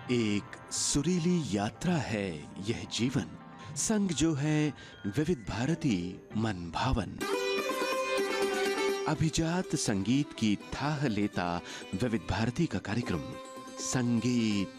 एक सुरीली यात्रा है यह जीवन, संग जो है विविध भारती मन भावन। अभिजात संगीत की थाह लेता विविध भारती का कार्यक्रम संगीत